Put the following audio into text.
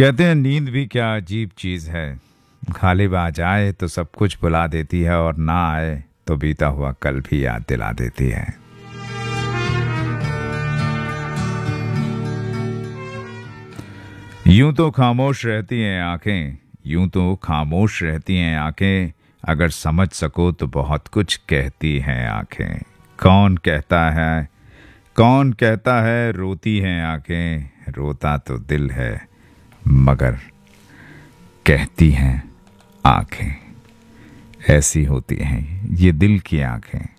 कहते हैं नींद भी क्या अजीब चीज है। गालिब आ जाए तो सब कुछ भुला देती है और ना आए तो बीता हुआ कल भी याद दिला देती है। यूं तो खामोश रहती हैं आंखें, यूं तो खामोश रहती हैं आंखें, अगर समझ सको तो बहुत कुछ कहती हैं आंखें। कौन कहता है रोती हैं आंखें, रोता तो दिल है मगर कहती हैं आंखें। ऐसी होती हैं ये दिल की आंखें।